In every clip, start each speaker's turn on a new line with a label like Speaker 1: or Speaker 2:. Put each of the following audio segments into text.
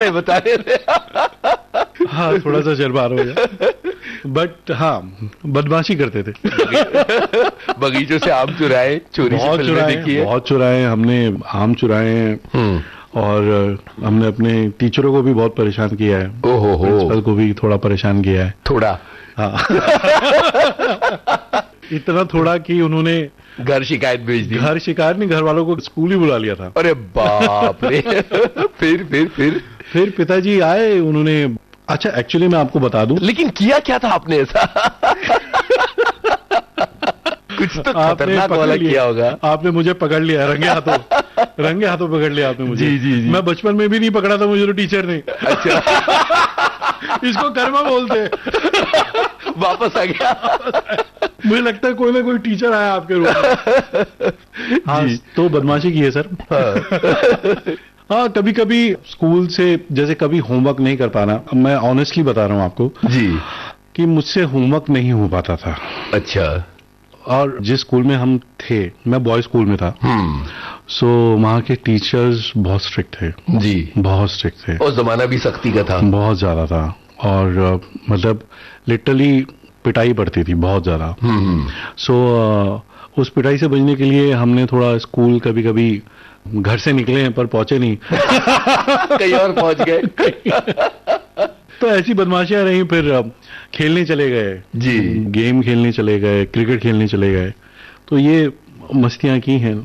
Speaker 1: है बताने से।
Speaker 2: हाँ, थोड़ा सा शर्मार हो गया, बट हाँ बदमाशी करते थे।
Speaker 1: बगीचों से आम चुराए, चोरी से फिल्में देखी है?
Speaker 2: बहुत चुराए हमने, आम चुराए हैं, और हमने अपने टीचरों को भी बहुत परेशान किया है।
Speaker 1: ओहो,
Speaker 2: प्रिंसिपल को भी थोड़ा परेशान किया है।
Speaker 1: थोड़ा?
Speaker 2: हाँ। इतना थोड़ा कि उन्होंने
Speaker 1: घर शिकायत भेज दी?
Speaker 2: घर शिकायत नहीं, घर वालों को स्कूल ही बुला लिया था।
Speaker 1: अरे बाप रे। फिर
Speaker 2: पिताजी आए, उन्होंने, अच्छा एक्चुअली मैं आपको बता दूं,
Speaker 1: लेकिन किया क्या था आपने ऐसा? कुछ तो खतरनाक वाला किया होगा।
Speaker 2: आपने मुझे पकड़ लिया रंगे हाथों, रंगे हाथों पकड़ लिया आपने मुझे।
Speaker 1: जी जी जी।
Speaker 2: मैं बचपन में भी नहीं पकड़ा था मुझे तो टीचर ने।
Speaker 1: अच्छा।
Speaker 2: इसको कर्मा बोलते।
Speaker 1: वापस आ गया।
Speaker 2: मुझे लगता है कोई ना कोई टीचर आया आपके रूम में। हाँ, तो बदमाशी की है सर। हाँ, कभी कभी स्कूल से जैसे कभी होमवर्क नहीं कर पाना, मैं ऑनेस्टली बता रहा हूँ आपको
Speaker 1: जी,
Speaker 2: कि मुझसे होमवर्क नहीं हो पाता था।
Speaker 1: अच्छा।
Speaker 2: और जिस स्कूल में हम थे, मैं बॉय स्कूल में था, सो वहाँ के टीचर्स बहुत स्ट्रिक्ट थे
Speaker 1: जी,
Speaker 2: बहुत स्ट्रिक्ट थे।
Speaker 1: और जमाना भी सख्ती का था,
Speaker 2: बहुत ज्यादा था, और मतलब लिटरली पिटाई पड़ती थी बहुत ज्यादा। सो उस पिटाई से बचने के लिए हमने थोड़ा स्कूल कभी कभी घर से निकले हैं पर पहुंचे नहीं।
Speaker 1: कहीं और पहुंच गए।
Speaker 2: तो ऐसी बदमाशियां रही, फिर खेलने चले गए
Speaker 1: जी,
Speaker 2: गेम खेलने चले गए, क्रिकेट खेलने चले गए, तो ये मस्तियां की हैं।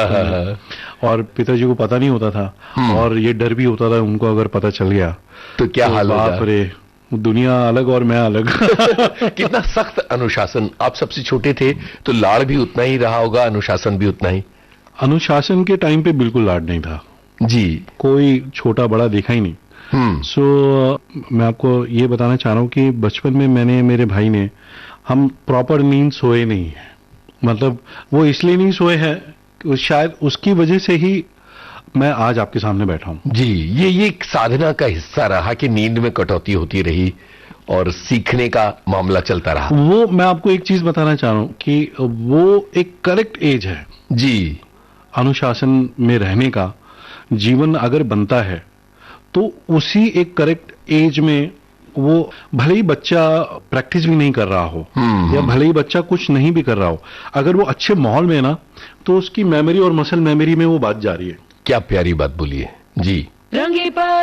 Speaker 2: और पिताजी को पता नहीं होता था, और ये डर भी होता था उनको अगर पता चल गया
Speaker 1: तो क्या हाल होगा।
Speaker 2: बाप रे, दुनिया अलग और मैं अलग।
Speaker 1: कितना सख्त अनुशासन। आप सबसे छोटे थे तो लाड़ भी उतना ही रहा होगा, अनुशासन भी उतना ही?
Speaker 2: अनुशासन के टाइम पे बिल्कुल लाड नहीं था
Speaker 1: जी,
Speaker 2: कोई छोटा बड़ा देखा ही नहीं। सो मैं आपको ये बताना चाह रहा हूँ कि बचपन में मैंने, मेरे भाई ने, हम प्रॉपर नींद सोए नहीं है। मतलब वो इसलिए नहीं सोए हैं, शायद उसकी वजह से ही मैं आज आपके सामने बैठा हूँ।
Speaker 1: जी, ये एक साधना का हिस्सा रहा कि नींद में कटौती होती रही और सीखने का मामला चलता रहा।
Speaker 2: वो मैं आपको एक चीज बताना चाह रहा हूँ कि वो एक करेक्ट एज है
Speaker 1: जी,
Speaker 2: अनुशासन में रहने का। जीवन अगर बनता है तो उसी एक करेक्ट एज में, वो भले ही बच्चा प्रैक्टिस भी नहीं कर रहा हो, या भले ही बच्चा कुछ नहीं भी कर रहा हो, अगर वो अच्छे माहौल में है ना, तो उसकी मेमोरी और मसल मेमोरी में वो बात जा रही है।
Speaker 1: क्या प्यारी बात बोली है जी।